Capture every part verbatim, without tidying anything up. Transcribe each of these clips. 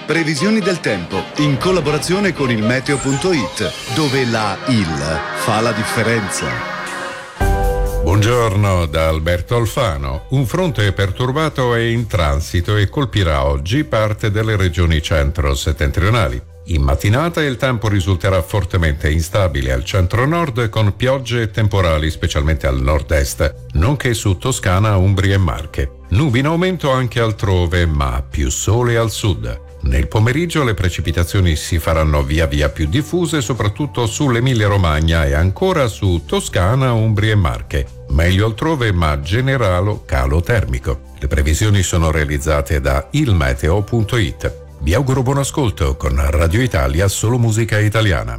Previsioni del tempo in collaborazione con il meteo punto it, dove la il fa la differenza. Buongiorno da Alberto Alfano. Un fronte perturbato è in transito e colpirà oggi parte delle regioni centro-settentrionali. In mattinata il tempo risulterà fortemente instabile al centro-nord con piogge e temporali specialmente al nord-est, nonché su Toscana, Umbria e Marche. Nubi in aumento anche altrove, ma più sole al sud. Nel pomeriggio le precipitazioni si faranno via via più diffuse, soprattutto sull'Emilia-Romagna e ancora su Toscana, Umbria e Marche. Meglio altrove, ma generale calo termico. Le previsioni sono realizzate da il meteo punto it. Vi auguro buon ascolto con Radio Italia, solo musica italiana.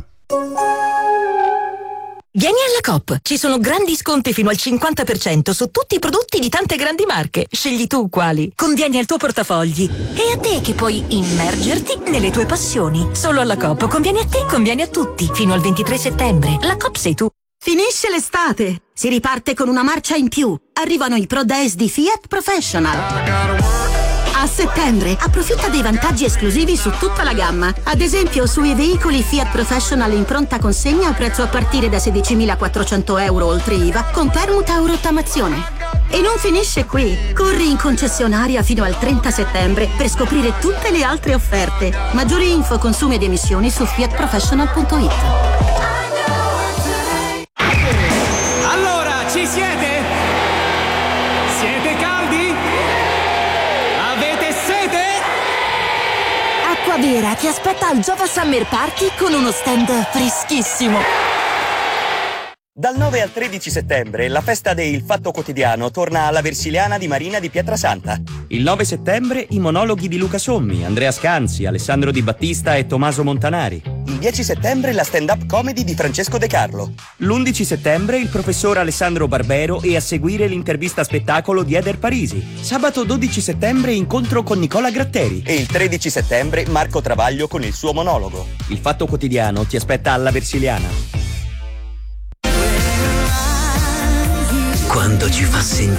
Vieni alla Coop, ci sono grandi sconti fino al cinquanta per cento su tutti i prodotti di tante grandi marche. Scegli tu quali. Convieni al tuo portafogli. E a te che puoi immergerti nelle tue passioni. Solo alla Coop conviene a te, conviene a tutti. Fino al ventitré settembre. La Coop sei tu. Finisce l'estate, si riparte con una marcia in più. Arrivano i Pro Days di Fiat Professional. A settembre approfitta dei vantaggi esclusivi su tutta la gamma. Ad esempio sui veicoli Fiat Professional in pronta consegna a prezzo a partire da sedicimilaquattrocento euro oltre I V A con permuta o rottamazione. E non finisce qui. Corri in concessionaria fino al trenta settembre per scoprire tutte le altre offerte. Maggiori info, consumi ed emissioni su fiat professional punto it. Allora, ci siete? Siete caldi? Avete sete? Acqua Vera ti aspetta al Jova Summer Party con uno stand freschissimo. Dal nove al tredici settembre la festa del Fatto Quotidiano torna alla Versiliana di Marina di Pietrasanta. Il nove settembre i monologhi di Luca Sommi, Andrea Scanzi, Alessandro Di Battista e Tommaso Montanari. Il dieci settembre la stand-up comedy di Francesco De Carlo. L'undici settembre il professor Alessandro Barbero e a seguire l'intervista spettacolo di Eder Parisi. Sabato dodici settembre incontro con Nicola Gratteri. E il tredici settembre Marco Travaglio con il suo monologo. Il Fatto Quotidiano ti aspetta alla Versiliana. Quando ci fa sentire